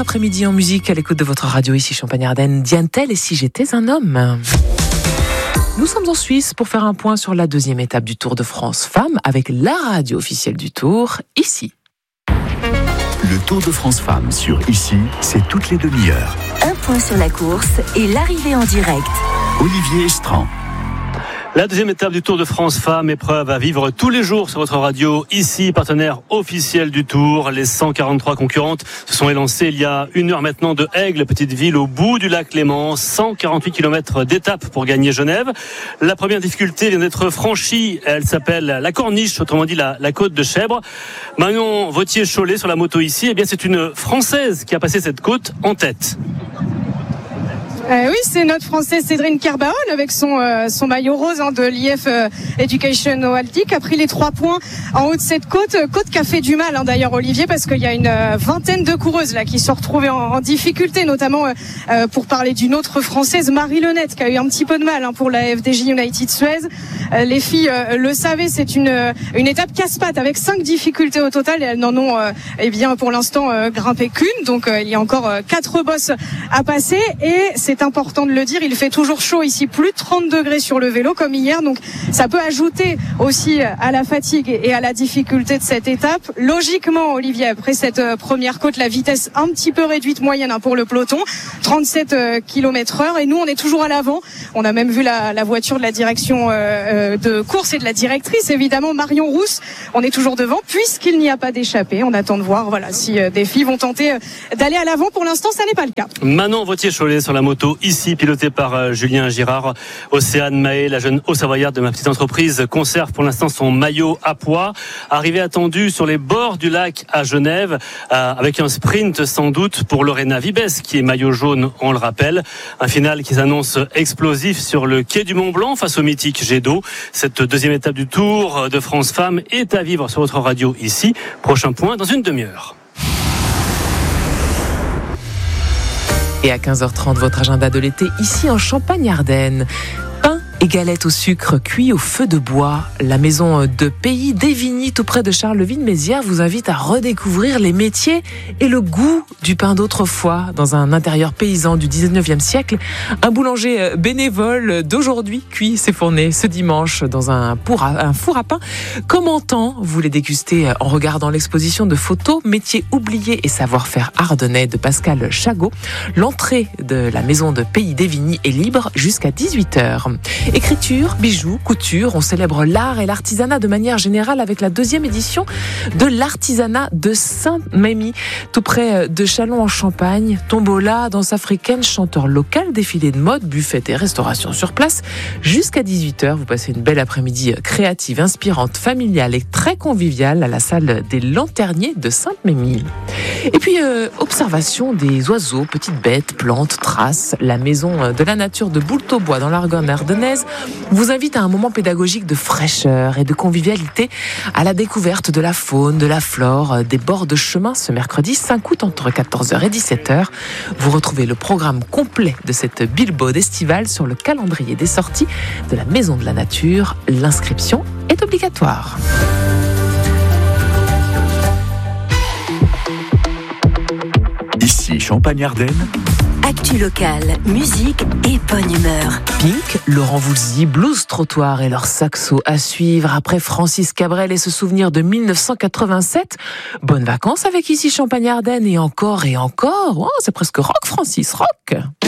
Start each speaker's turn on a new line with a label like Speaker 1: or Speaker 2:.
Speaker 1: votre après-midi en musique à l'écoute de votre radio ici Champagne-Ardenne. Diane-t-elle et si j'étais un homme ? Nous sommes en Suisse pour faire un point sur la deuxième étape du Tour de France Femmes avec la radio officielle du Tour, ici.
Speaker 2: Le Tour de France Femmes sur Ici, c'est toutes les demi-heures.
Speaker 3: Un point sur la course et l'arrivée en direct.
Speaker 2: Olivier Estran.
Speaker 4: La deuxième étape du Tour de France Femmes, épreuve à vivre tous les jours sur votre radio. Ici, partenaire officiel du Tour. Les 143 concurrentes se sont élancées il y a 1 heure maintenant de Aigle, petite ville au bout du lac Léman. 148 km d'étape pour gagner Genève. La première difficulté vient d'être franchie. Elle s'appelle la Corniche, autrement dit la côte de Chèvre. Manon Vautier-Cholet sur la moto ici, eh bien c'est une Française qui a passé cette côte en tête.
Speaker 5: Oui, c'est notre Française Cédrine Kerbaol avec son maillot rose de l'IF Education Baltic qui a pris les 3 points en haut de cette côte qui a fait du mal d'ailleurs Olivier, parce qu'il y a une vingtaine de coureuses là qui se sont retrouvées en difficulté, notamment pour parler d'une autre Française, Marie Lenette, qui a eu un petit peu de mal pour la FDJ United Suez. Les filles le savaient, c'est une étape casse-pattes avec 5 difficultés au total et elles n'en ont pour l'instant grimpé qu'une, donc il y a encore 4 bosses à passer et c'est important de le dire, il fait toujours chaud ici, plus de 30 degrés sur le vélo comme hier, donc ça peut ajouter aussi à la fatigue et à la difficulté de cette étape. Logiquement, Olivier, après cette première côte, la vitesse un petit peu réduite moyenne pour le peloton, 37 km/h, et nous on est toujours à l'avant. On a même vu la voiture de la direction de course et de la directrice, évidemment, Marion Rousse. On est toujours devant puisqu'il n'y a pas d'échappée. On attend de voir si des filles vont tenter d'aller à l'avant. Pour l'instant, ça n'est pas le cas.
Speaker 4: Manon Vautier-Cholet sur la moto ici, pilotée par Julien Girard. Océane Mahé, la jeune Haut-Savoyarde de ma petite entreprise, conserve pour l'instant son maillot à pois. Arrivée attendue sur les bords du lac à Genève, avec un sprint sans doute pour Lorena Vibes, qui est maillot jaune, on le rappelle. Un final qui s'annonce explosif sur le quai du Mont-Blanc face au mythique jet d'eau. Cette deuxième étape du Tour de France Femmes est à vivre sur votre radio ici. Prochain point dans une demi-heure.
Speaker 1: Et à 15h30, votre agenda de l'été, ici en Champagne-Ardenne. Pain et galettes au sucre cuits au feu de bois. La maison de Pays d'Evigny, tout près de Charleville-Mézières, vous invite à redécouvrir les métiers et le goût du pain d'autrefois. Dans un intérieur paysan du 19e siècle, un boulanger bénévole d'aujourd'hui cuit ses fournées ce dimanche dans un four à pain. Commentant, vous les dégustez en regardant l'exposition de photos Métiers oubliés et savoir-faire ardennais de Pascal Chagot. L'entrée de la maison de Pays d'Evigny est libre jusqu'à 18h. Écriture, bijoux, couture, on célèbre l'art et l'artisanat de manière générale avec la 2e édition de l'artisanat de Saint-Mémy, tout près de Châlons en Champagne. Tombola, danse africaine, chanteur local, défilé de mode, buffet et restauration sur place. Jusqu'à 18h, vous passez une belle après-midi créative, inspirante, familiale et très conviviale à la salle des Lanterniers de Saint-Mémy. Et puis, observation des oiseaux, petites bêtes, plantes, traces. La maison de la nature de Boultaubois dans l'Argonne ardennaise vous invite à un moment pédagogique de fraîcheur et de convivialité à la découverte de la faune, de la flore, des bords de chemin ce mercredi 5 août entre 14h et 17h. Vous retrouvez le programme complet de cette billboard estivale sur le calendrier des sorties de la Maison de la Nature. L'inscription est obligatoire.
Speaker 2: Ici Champagne-Ardenne.
Speaker 3: Actu locale, musique et bonne humeur.
Speaker 1: Pink, Laurent Voulzy, Blues Trottoir et leur saxo à suivre après Francis Cabrel et ce souvenir de 1987. Bonnes vacances avec Ici Champagne-Ardenne et encore. Oh, c'est presque rock, Francis, rock.